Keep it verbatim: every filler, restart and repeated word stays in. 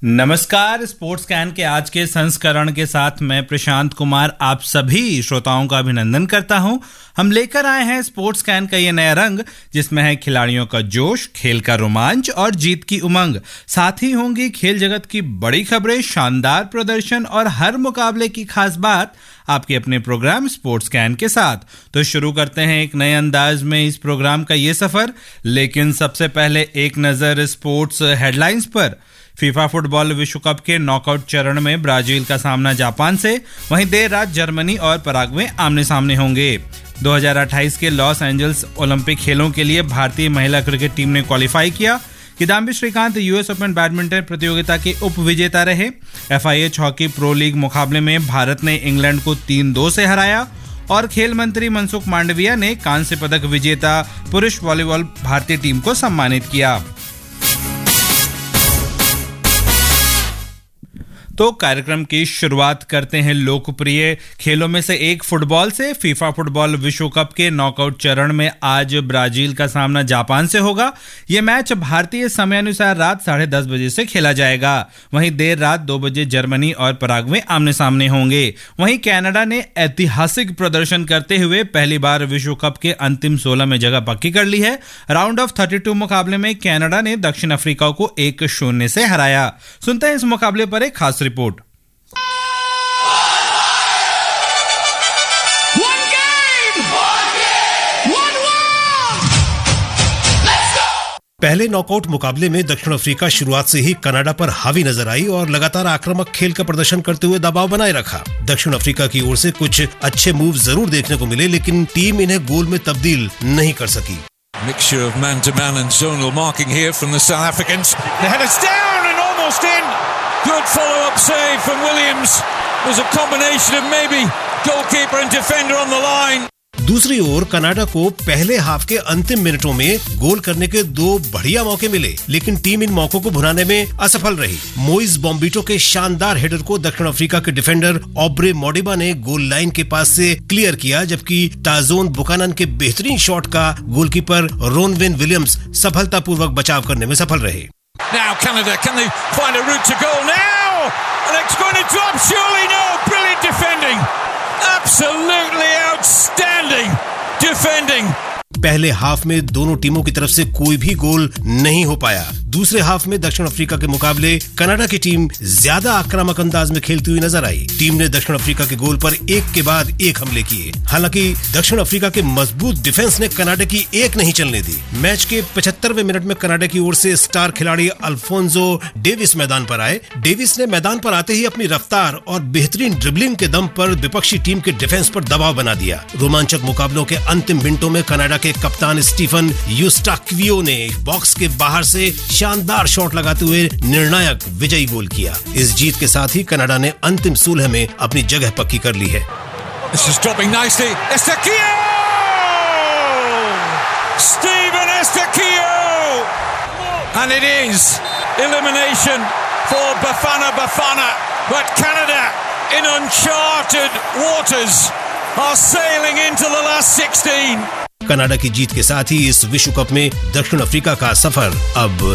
नमस्कार। Sports can के आज के संस्करण के साथ मैं प्रशांत कुमार आप सभी श्रोताओं का अभिनंदन करता हूं। हम लेकर आए हैं स्पोर्ट्स कैन का ये नया रंग, जिसमें है खिलाड़ियों का जोश, खेल का रोमांच और जीत की उमंग। साथ ही होंगी खेल जगत की बड़ी खबरें, शानदार प्रदर्शन और हर मुकाबले की खास बात आपके अपने प्रोग्राम स्पोर्ट्स कैन के साथ। तो शुरू करते हैं एक नए अंदाज में इस प्रोग्राम का ये सफर। लेकिन सबसे पहले एक नजर स्पोर्ट्स हेडलाइंस पर। फीफा फुटबॉल विश्व कप के नॉकआउट चरण में ब्राजील का सामना जापान से, वहीं देर रात जर्मनी और पराग्वे आमने सामने होंगे। दो हज़ार अट्ठाईस के लॉस एंजल्स ओलंपिक खेलों के लिए भारतीय महिला क्रिकेट टीम ने क्वालिफाई किया। Kidambi Shrikant US open badminton प्रतियोगिता के उप विजेता रहे। एफआईएच हॉकी प्रो लीग मुकाबले में भारत ने इंग्लैंड को तीन दो से हराया। और खेल मंत्री मनसुख मांडविया ने कांस्य पदक विजेता पुरुष वॉलीबॉल भारतीय टीम को सम्मानित किया। तो कार्यक्रम की शुरुआत करते हैं लोकप्रिय खेलों में से एक फुटबॉल से। फीफा फुटबॉल विश्व कप के नॉकआउट चरण में आज ब्राजील का सामना जापान से होगा। यह मैच भारतीय समयानुसार रात साढ़े दस बजे से खेला जाएगा। वहीं देर रात दो बजे जर्मनी और पराग्वे आमने सामने होंगे। वहीं कनाडा ने ऐतिहासिक प्रदर्शन करते हुए पहली बार विश्व कप के अंतिम सोलह में जगह पक्की कर ली है। राउंड ऑफ थर्टी टू मुकाबले में कनाडा ने दक्षिण अफ्रीका को एक शून्य से हराया। सुनते हैं इस मुकाबले पर एक खास रिपोर्ट। पहले नॉकआउट मुकाबले में दक्षिण अफ्रीका शुरुआत से ही कनाडा पर हावी नजर आई और लगातार आक्रामक खेल का प्रदर्शन करते हुए दबाव बनाए रखा। दक्षिण अफ्रीका की ओर से कुछ अच्छे मूव जरूर देखने को मिले, लेकिन टीम इन्हें गोल में तब्दील नहीं कर सकी। Mixture of man-to-man and zonal marking here from the South Africans. The header's down and almost in. Good follow-up save from Williams. There's a combination of maybe goalkeeper and defender on the line. दूसरी ओर Canada को पहले half के अंतिम मिनटों में गोल करने के दो बढ़िया मौके मिले, लेकिन टीम इन मौकों को भुनाने में असफल रही। मोइस बॉम्बिटो के शानदार हेडर को दक्षिण अफ्रीका के डिफेंडर ऑब्रे मोडिबा ने गोल लाइन के पास से क्लियर किया, जबकि टाजोन बुकानन के बेहतरीन शॉट का गोलकीपर रोनविन विलियम्स सफलतापूर्वक बचाव करने में सफल रहे। Now Canada, can they find a route to goal now? And it's going to drop, surely no. Brilliant defending. Absolutely outstanding defending. पहले हाफ में दोनों टीमों की तरफ से कोई भी गोल नहीं हो पाया। दूसरे हाफ में दक्षिण अफ्रीका के मुकाबले कनाडा की टीम ज्यादा आक्रामक अंदाज में खेलती हुई नजर आई। टीम ने दक्षिण अफ्रीका के गोल पर एक के बाद एक हमले किए। हालांकि दक्षिण अफ्रीका के मजबूत डिफेंस ने कनाडा की एक नहीं चलने दी। मैच के पचहत्तरवें मिनट में कनाडा की ओर से स्टार खिलाड़ी अल्फोंसो डेविस मैदान पर आए। डेविस ने मैदान पर आते ही अपनी रफ्तार और बेहतरीन ड्रिबलिंग के दम पर विपक्षी टीम के डिफेंस पर दबाव बना दिया। रोमांचक मुकाबलों के अंतिम मिनटों में कनाडा के कप्तान स्टीफन यूस्टाक्वियो ने बॉक्स के बाहर से शानदार शॉट लगाते हुए निर्णायक विजयी गोल किया। इस जीत के साथ ही कनाडा ने अंतिम सोलह में अपनी जगह पक्की कर ली है। This is dropping nicely. Estaquio! Steven Estaquio! And it is elimination for Bafana Bafana. But Canada in uncharted waters are sailing into the last sixteen. Canada की जीत के साथ ही इस विश्व कप में दक्षिण अफ्रीका का सफर अब